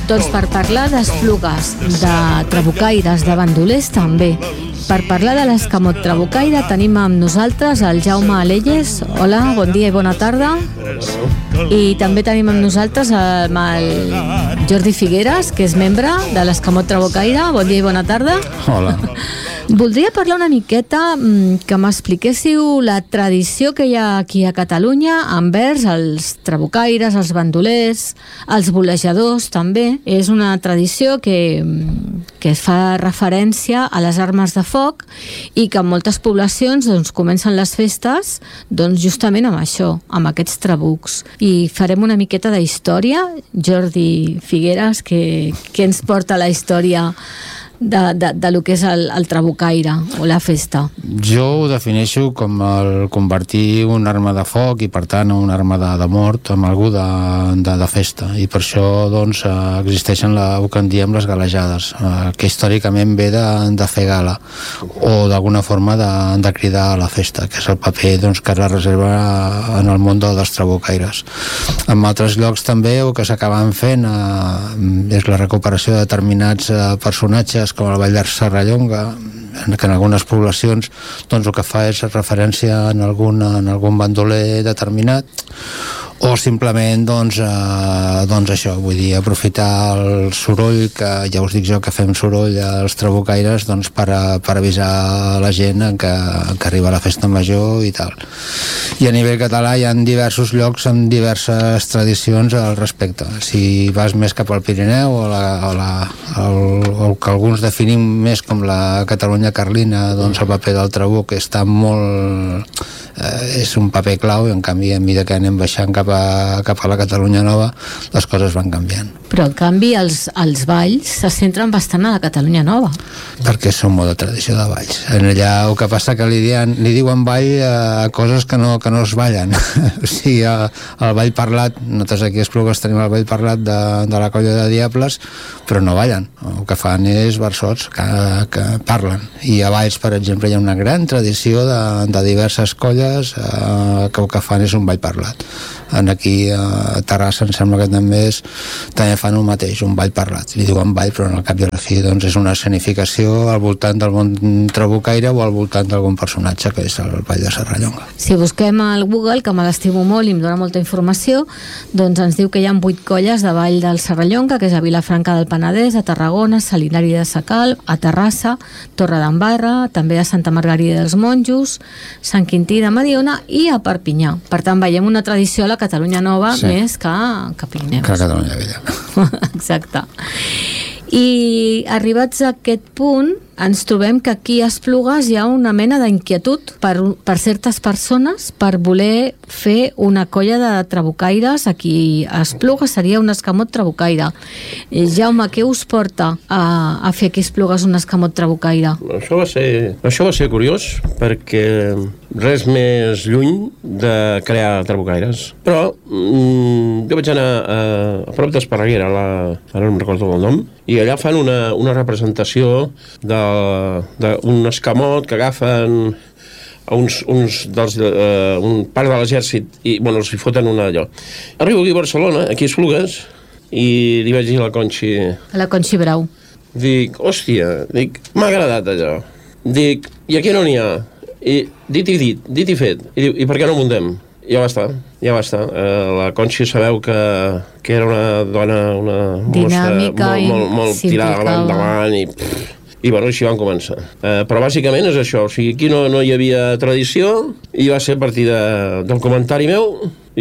Doncs per parlar d'esplugues, de trabucaires, de bandolers també. Per parlar de l'escamot trabucaire tenim amb nosaltres el Jaume Alelles. Hola, bon dia i bona tarda. I també tenim amb nosaltres el Jordi Figueres, que és membre de l'escamot trabucaire. Bon dia i bona tarda. Hola. Voldria parlar una miqueta, que m'expliquéssiu la tradició que hi ha aquí a Catalunya envers els trabucaires, els bandolers, els volejadors també. És una tradició que fa referència a les armes de foc i que en moltes poblacions comencen les festes justament amb això, amb aquests trabucs. I farem una miqueta d'història. Jordi Figueres, què ens porta la història de lo que és el trabucaire o la festa? Jo ho defineixo com el convertir una arma de foc i per tant una arma de mort amb algú de festa, i per això existeixen el que en diem les galejades, que històricament ve de fer gala o d'alguna forma de cridar a la festa, que és el paper que es reserva en el món dels trabucaires. En altres llocs també el que s'acaben fent és la recuperació de determinats personatges com el Ball de Serrallonga, que en algunes poblacions el que fa és referència en algun bandoler determinat, o simplement això, vull dir, aprofitar el soroll, que ja us dic jo que fem soroll als trabucaires per avisar la gent que arriba la festa major i tal. I a nivell català hi ha diversos llocs amb diverses tradicions al respecte. Si vas més cap al Pirineu o que alguns definim més com la Catalunya carlina, el paper del trabuc està molt... és un paper clau, i en canvi a mesura que anem baixant cap a la Catalunya nova les coses van canviant. Però en canvi els balls se centren bastant a la Catalunya nova, perquè són molt de tradició de balls. En allà el que passa que li diuen ball a coses que no es ballen. O sigui, el ball parlat, nosaltres aquí a Esplugues tenim el ball parlat de la colla de Diables, però no ballen. El que fan és versots que parlen. I a Valls, per exemple, hi ha una gran tradició de diverses colles que el que fan és un ball parlat. Aquí a Terrassa em sembla que també fan el mateix, un ball parlat. Li diuen ball, però al cap i a la fi és una escenificació al voltant del món trabucaire o al voltant d'algun personatge, que és el Ball de Serrallonga. Si busquem al Google, que me l'estimo molt i em dona molta informació, ens diu que hi ha 8 colles de Ball del Serrallonga, que és a Vilafranca del Penedès, a Tarragona, Salinari de Sacalm, a Terrassa, Torredembarra, també a Santa Margarida dels Monjos, Sant Quintí de Mediona i a Perpinyà. Per tant, veiem una tradició a la Catalunya nova, sí, més que Pirineus. Que Catalunya Vella. Exacte. I arribats a aquest punt ens trobem que aquí a Esplugues hi ha una mena d'inquietud per certes persones per voler fer una colla de trabucaires. Aquí a Esplugues seria un escamot trabucaire. Jaume, què us porta a fer aquí a Esplugues un escamot trabucaire? Això va ser curiós, perquè res més lluny de crear trabucaires. Però jo vaig anar a prop d'Esparreguera, ara no em recordo el nom, i allà fan una representació d'un escamot que agafen a un part de l'exèrcit i els hi foten una allò. Arribo aquí a Barcelona, aquí a Esplugues, i li vaig dir a la Conxi... A la Conxi Brau. Dic, hòstia, m'ha agradat allò. Dic, i aquí no n'hi ha? I dit i fet. I diu, i per què no muntem? Ja va estar. La Conxi sabeu que era una dona, una dinàmica i molt tirada endavant i així van començar. Però bàsicament és això, o sigui, aquí no hi havia tradició i va ser a partir del comentari meu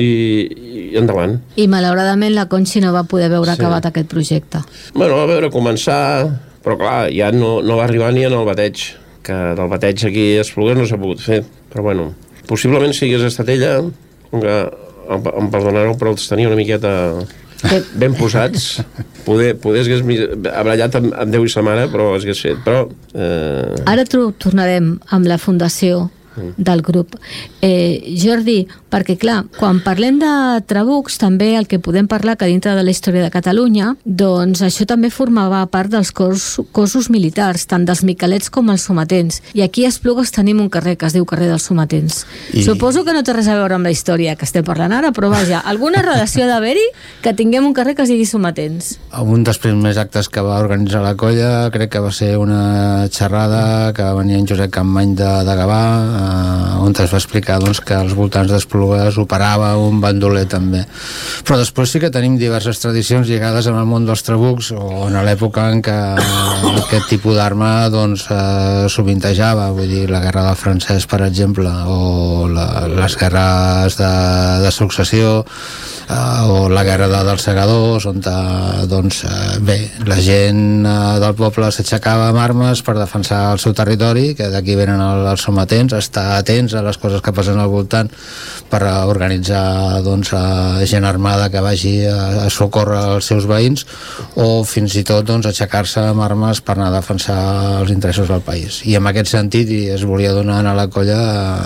i endavant. I malauradament la Conxi no va poder veure acabat aquest projecte. Va veure començar, però clar, ja no va arribar ni en el bateig, que del bateig aquí a Esplugues no s'ha pogut fer, però possiblement si hagués estat ella, que em perdonareu, però els tenia una miqueta ben posats, poder hagués abrallat amb Déu i sa mare, però hagués fet. Però ara tornarem amb la Fundació del grup. Jordi, perquè clar, quan parlem de trabucs, també el que podem parlar que dintre de la història de Catalunya, doncs això també formava part dels cossos militars, tant dels miquelets com els sometents. I aquí a Esplugues tenim un carrer que es diu carrer dels sometents. Suposo que no té res a veure amb la història que estem parlant ara, però vaja, alguna relació d'haver-hi que tinguem un carrer que es digui Sometents. Un dels primers actes que va organitzar la colla crec que va ser una xerrada que va venir en Josep Campmany de Gavà, on es va explicar doncs, que als voltants d'Esplugues operava un bandoler també. Però després sí que tenim diverses tradicions lligades amb el món dels trabucs, o en l'època en què aquest tipus d'arma doncs, sovintejava, vull dir, la guerra del francès, per exemple, o les guerres de successió, o la guerra dels segadors, on doncs, bé, la gent del poble s'aixecava amb armes per defensar el seu territori, que d'aquí venen els sometents, estar atents a les coses que passen al voltant per organitzar doncs, gent armada que vagi a socórrer els seus veïns, o fins i tot doncs, aixecar-se amb armes per anar a defensar els interessos del país. I en aquest sentit es volia donar a la colla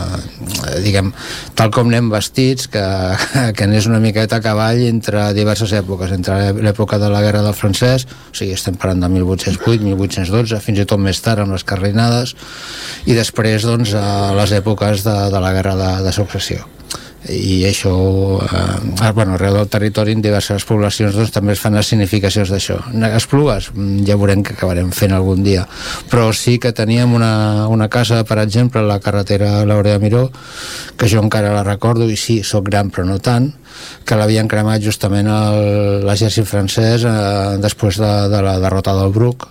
diguem, tal com anem vestits, que anés una miqueta a cavall entre diverses èpoques, entre l'època de la guerra del francès, o sigui, estem parlant de 1808, 1812, fins i tot més tard amb les carlinades, i després doncs, a les èpoques de la guerra de successió. I això, bueno, arreu del territori en diverses poblacions doncs, també es fan les significacions d'això. Esplugues, ja veurem que acabarem fent algun dia, però sí que teníem una casa, per exemple, a la carretera Laurea Miró, que jo encara la recordo, i sí, soc gran però no tant, que l'havien cremat justament l'exèrcit francès després de la derrota del Bruc.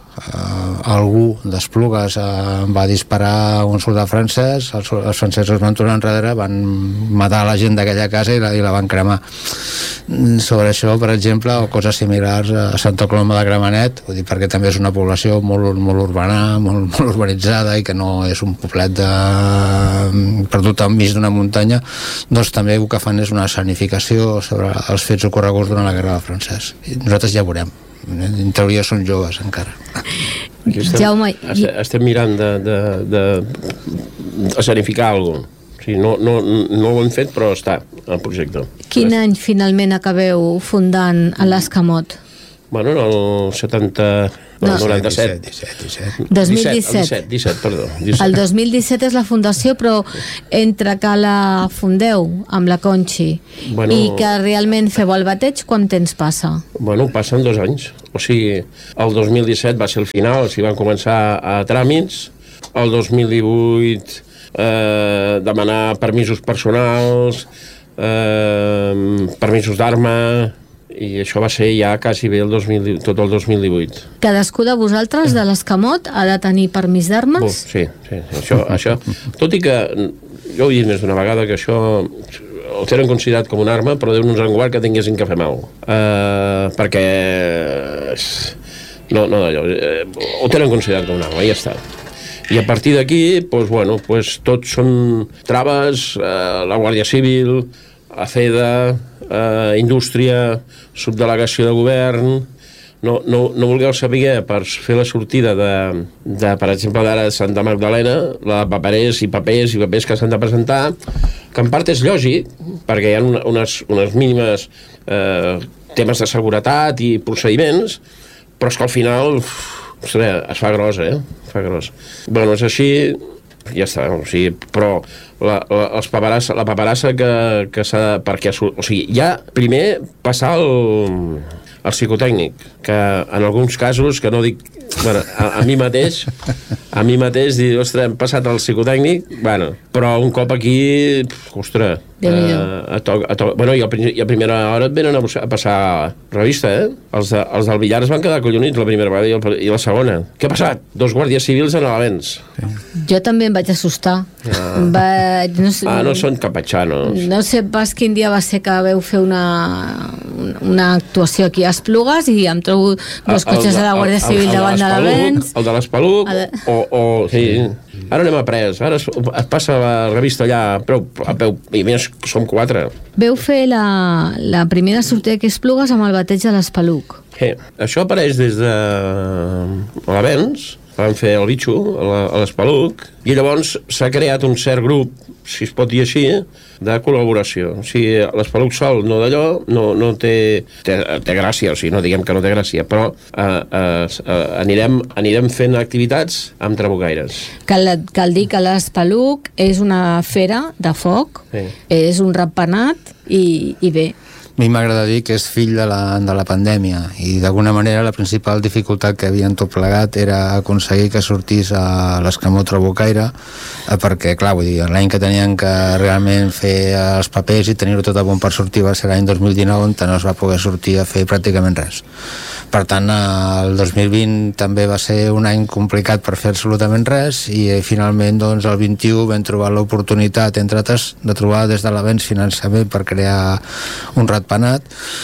Algú d'Esplugues va disparar a un soldat francès, els francesos van tornar enrere, van matar la gent d'aquella casa i la van cremar. Sobre això, per exemple, o coses similars a Santa Coloma de Gramenet, vull dir, perquè també és una població molt urbana, molt urbanitzada, i que no és un poblet perdut enmig d'una muntanya, doncs també el que fan és una escenificació sobre els fets ocorreguts durant la guerra del francès. I nosaltres ja veurem. En teoria són joves encara. Jaume, estem mirant de escenificar alguna cosa. O sigui, no ho hem fet, però està al projecte. Quin any finalment acabeu fundant l'Escamot? Bueno, en el 97. 2017. Perdó. El 2017 és la fundació, però entre que la fundeu amb la Conxi i que realment feu el bateig, quant temps passa? Bueno, passen 2 anys. O sigui, el 2017 va ser el final, s'hi van començar a tràmits. El 2018 demanar permisos personals, permisos d'arma, i això va ser ja quasi bé tot el 2018. Cadascú de vosaltres, de l'Escamot, ha de tenir permís d'armes? Sí. Això, tot i que jo ho he dit més d'una vegada, que això ho tenen considerat com una arma, però Déu-nos en guard que tinguessin que fer mal, perquè no d'allò, ho tenen considerat com una arma, i ja està. I a partir d'aquí, doncs, tots són traves, la Guàrdia Civil, ACEDA, Indústria, Subdelegació de Govern. No vulgueu saber per fer la sortida de per exemple, d'ara de Santa Magdalena, la de papers i papers que s'han de presentar, que en part és lògic, perquè hi ha unes mínimes temes de seguretat i procediments, però és que al final es fa gros, fa gros. Bueno, és així, ja està, o sigui, però la paperassa que s'ha de... Perquè, o sigui, ja primer passar el psicotècnic, que en alguns casos, que no dic... Bueno, a mi mateix dir, ostres, hem passat el psicotècnic, bueno, però un cop aquí, ostres, bueno, i a primera hora et venen a passar revista, Els del Villar es van quedar collonits la primera vegada i la segona. Què ha passat? 2 guàrdies civils en l'Alavens. Jo també em vaig assustar. No són capatxanos. No sé pas quin dia va ser que veu fer una actuació aquí a Esplugues i em trobo 2 cotxes de la Guàrdia Civil davant de l'Alavens. El de l'Espaluc, sí. Ara n'hem après, ara es passa la revista allà a peu, i més som 4. Veu fer la primera sortida aquí a Esplugues amb el bateig de l'Espaluc. Això apareix des de l'Alavens, van fer el bitxo a l'Espeluc, i llavors s'ha creat un cert grup, si es pot dir així, de col·laboració. O sigui, l'Espeluc sol no d'allò, no té gràcia, o sigui, no diguem que no té gràcia, però anirem fent activitats amb trabucaires. Cal dir que l'Espeluc és una fera de foc, és un ratpenat i bé. A mi m'agrada dir que és fill de la pandèmia i d'alguna manera la principal dificultat que havien tot plegat era aconseguir que sortís a l'escamó trabucaire, perquè clar, vull dir, l'any que tenien que realment fer els papers i tenir-ho tot a punt per sortir va ser l'any 2019 on no es va poder sortir a fer pràcticament res. Per tant, el 2020 també va ser un any complicat per fer absolutament res i finalment doncs, el 21 vam trobar l'oportunitat, entre altres, de trobar des de l'Avenç finançament per crear un ratpenat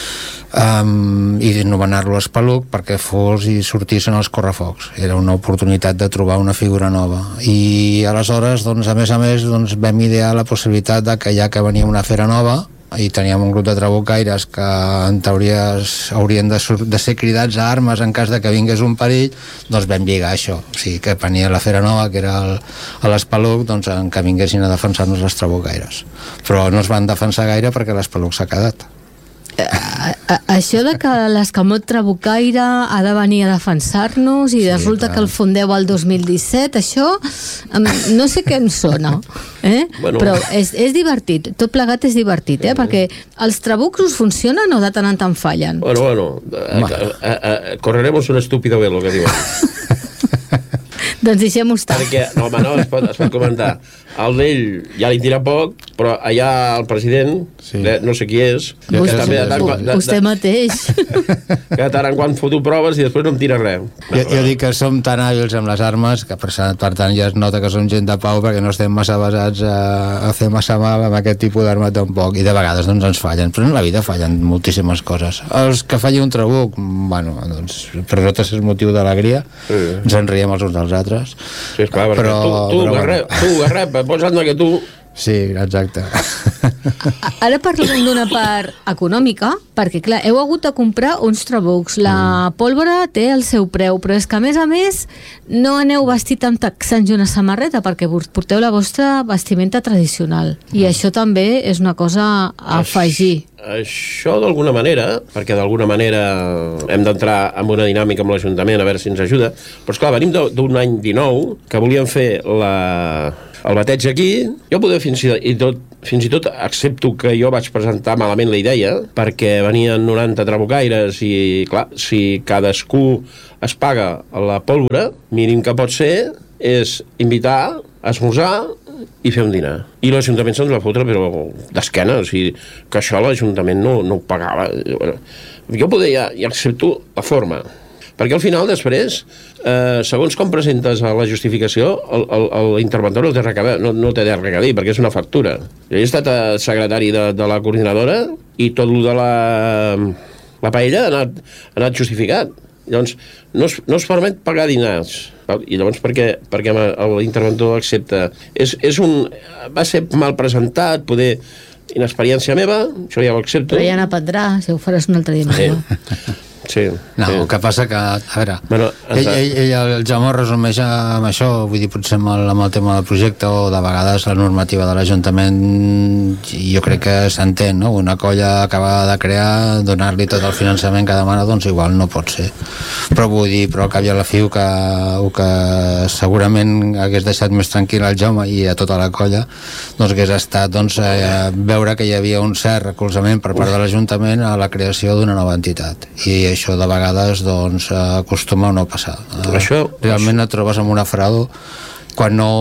i anomenar-lo Espeluc perquè fos i sortís en els correfocs. Era una oportunitat de trobar una figura nova. I aleshores, doncs, a més, doncs, vam idear la possibilitat de que ja que venia una fera nova i teníem un grup de trabucaires que en teoria haurien de ser cridats a armes en cas de que vingués un perill, doncs vam lligar això, o sigui que venia la fera nova que era l'Espeluc, doncs en que vinguessin a defensar-nos els trabucaires, però no es van defensar gaire perquè l'Espeluc s'ha quedat. Això de que l'escamot trabucaire ha de venir a defensar-nos i resulta que el fundeu el 2017, això no sé què em sona, però és divertit, tot plegat és divertit, perquè els trabucs us funcionen o de tant en tant fallen? Correremos un estúpido velo, que diuen. Doncs deixem-ho estar. Perquè, es pot comentar. El d'ell ja li tira poc, però allà el president, no sé qui és, vostè mateix, que de tant en quant foto proves i després no em tira res. Jo dic que som tan hàbils amb les armes que per tant ja es nota que som gent de pau perquè no estem massa basats a fer massa mal amb aquest tipus d'arma tampoc, i de vegades doncs ens fallen, però en la vida fallen moltíssimes coses. Els que falli un trabuc, bueno, doncs per nosaltres és motiu d'alegria, ens en riem els uns dels altres. Sí, esclar, perquè tu Garrep, posant-me que tu... Sí, exacte. Ara parlem d'una part econòmica, perquè clar, heu hagut de comprar uns trabucs. La pólvora té el seu preu, però és que a més no aneu vestit amb texans i una samarreta, perquè porteu la vostra vestimenta tradicional. I això també és una cosa a afegir. Això d'alguna manera, perquè d'alguna manera hem d'entrar en una dinàmica amb l'Ajuntament a veure si ens ajuda, però esclar, venim d'un any 19 que volíem fer el bateig aquí. Jo poder fins i tot accepto que jo vaig presentar malament la idea, perquè venien 90 trabucaires i clar, si cadascú es paga la pólvora, mínim que pot ser és invitar, esmorzar i fer un dinar. I l'Ajuntament se'ns va fotre però d'esquena, o sigui, que això l'Ajuntament no ho pagava. Jo poder ja accepto la forma, perquè al final després, segons com presentes a la justificació, l'interventor no té res a dir, perquè és una factura. Jo he estat secretari de la coordinadora i tot el de la paella ha anat justificat. Llavors, no es permet pagar dinars. I llavors, perquè l'interventor accepta? Va ser mal presentat, poder inexperiència meva, això ja ho accepto. Però ja n'aprendrà, si ho faràs un altre dia. Sí. No, el que passa que, a veure, el Jaume resumeix amb això, vull dir, potser amb el tema del projecte o de vegades la normativa de l'Ajuntament, jo crec que s'entén, no? Una colla acabada de crear, donar-li tot el finançament que demana, doncs igual no pot ser. Però vull dir, però al cap i a la fi el que segurament hagués deixat més tranquil al Jaume i a tota la colla, doncs hagués estat veure que hi havia un cert recolzament per part de l'Ajuntament a la creació d'una nova entitat. I això de vegades doncs acostuma a no passar. Realment et trobes amb un afrado quan no...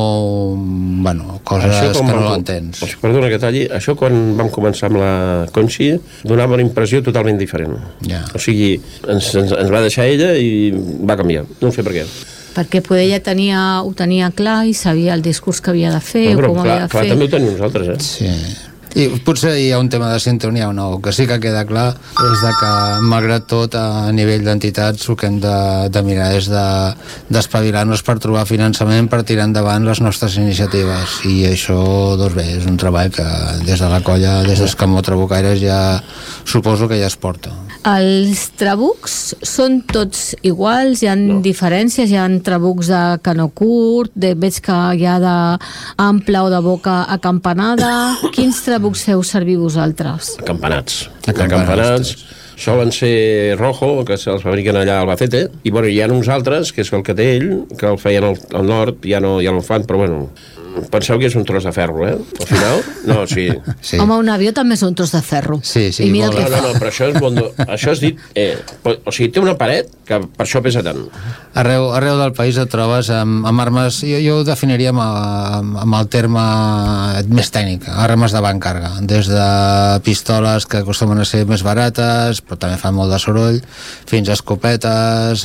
coses que no l'entens. Perdona que talli, això quan vam començar amb la Conxi donava una impressió totalment diferent. O sigui, ens va deixar ella i va canviar. No sé per què. Perquè poder ella ho tenia clar i sabia el discurs que havia de fer o com havia de fer. Clar, també ho tenim nosaltres, Sí. I potser hi ha un tema de sintonia o no, que sí que queda clar és de que malgrat tot a nivell d'entitats el que hem de mirar és d'espavilar-nos per trobar finançament per tirar endavant les nostres iniciatives, i això doncs bé, és un treball que des de la colla, des d'Escamó Trabucaires ja suposo que ja es porta. Els trabucs són tots iguals? Hi ha diferències? Hi ha trabucs de canó curt? Veig que hi ha d'ample o de boca acampanada. Quins trabucs feu servir vosaltres? Acampanats. Solen ser rojo, que se'ls fabriquen allà a Albacete, i bueno, hi ha uns altres, que és el que té ell, que el feien al nord, ja no el fan, però bueno, penseu que és un tros de ferro, Al final, no, sí. Home, un avió també és un tros de ferro. Sí, I mira no, però això és dit... o sigui, té una paret que per això pesa tant. Arreu del país et trobes amb armes, jo ho definiria amb el terme més tècnic, armes de ban càrrega, des de pistoles que acostumen a ser més barates, però també fan molt de soroll, fins a escopetes,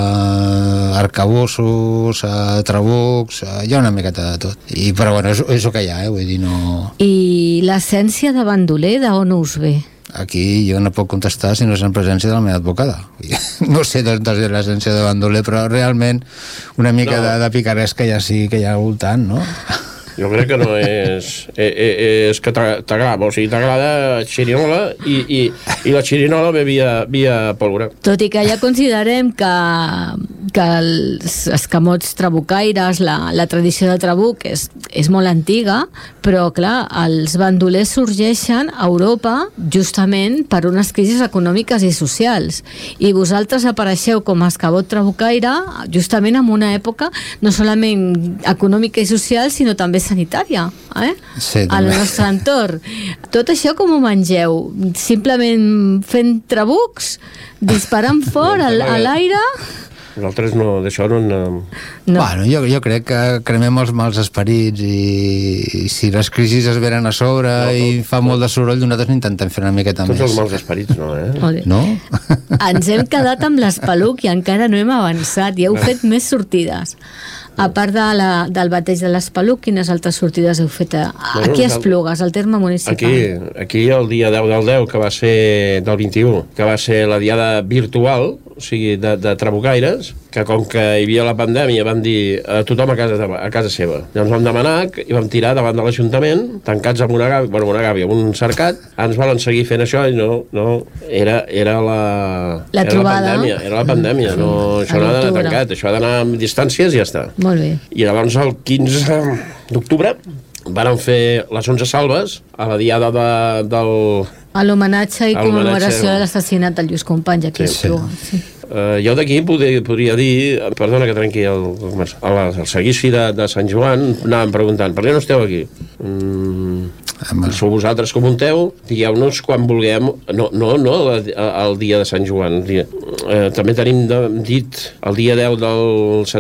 arcabussos, trabucs, hi ha una miqueta de tot. Però bueno, és el que hi ha, vull dir, no... I l'essència de bandoler, d'on us ve? Aquí jo no puc contestar si no és en presència de la meva advocada. No sé d'on és l'essència de bandoler, però realment una mica de picaresca ja sí que hi ha al voltant, no? Jo crec que no és que t'agrada, o sigui, t'agrada xirinola i la xirinola ve via pólvora. Tot i que ja considerem que els escamots trabucaires, la tradició de trabuc és molt antiga, però clar, els bandolers sorgeixen a Europa justament per unes crisis econòmiques i socials, i vosaltres apareixeu com a escamot trabucaire justament en una època no solament econòmica i social, sinó també sanitària, sí, al nostre entorn. Tot això com ho mengeu? Simplement fent trabucs? Disparant fort a l'aire? Nosaltres no, d'això no. Bueno, jo crec que cremem els mals esperits i si les crisis es venen a sobre i fa molt de soroll, nosaltres intentem fer una miqueta més. Tots els mals esperits no, No? Ens hem quedat amb l'Espeluc i encara no hem avançat i heu fet més sortides. A part del bateig de l'Espeluc, quines altres sortides heu fet aquí a Esplugues, al terme municipal? Aquí el dia 10 del 10, que va ser del 21, que va ser la diada virtual, o sigui, de trabucaires, que com que hi havia la pandèmia van dir a tothom a casa seva. Llavors vam demanar i vam tirar davant de l'Ajuntament, tancats amb una gàbia, amb un cercat, ens volen seguir fent això i no, era la trobada. Era la pandèmia, no, això no ha d'anar tancat, això ha d'anar amb distàncies i ja està. Molt bé. I llavors el 15 d'octubre varen fer les 11 salves a la diada del... A l'homenatge i commemoració de l'assassinat del Lluís Companys aquí a Esplugues. Sí. Jo d'aquí podria dir, perdona que trenqui el seguici de Sant Joan, anàvem preguntant, per què no esteu aquí? Sou vosaltres que ho munteu, digueu-nos quan vulguem, no el dia de Sant Joan, també tenim dit el dia 10 del